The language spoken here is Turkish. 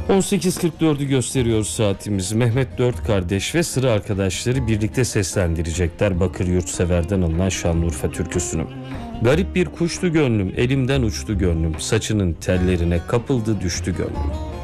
18.44'ü gösteriyor saatimiz. Mehmet Dört Kardeş ve sıra arkadaşları birlikte seslendirecekler Bakır Yurtsever'den alınan Şanlıurfa türküsünü. Garip bir kuştu gönlüm, elimden uçtu gönlüm, saçının tellerine kapıldı düştü gönlüm.